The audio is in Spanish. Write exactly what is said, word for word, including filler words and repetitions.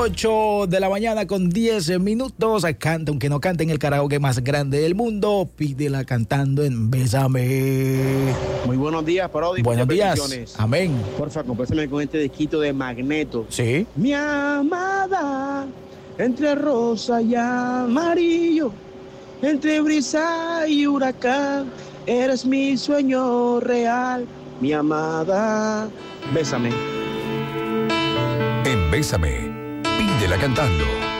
ocho de la mañana con diez minutos. Canta, aunque no cante en el karaoke más grande del mundo, pídela cantando en Bésame. Muy buenos días, Parodi. Buenos días. Amén. Porfa, compléceme con este disquito de Magneto. Sí. Mi amada, entre rosa y amarillo, entre brisa y huracán, eres mi sueño real, mi amada. Bésame. En Bésame, pídela cantando.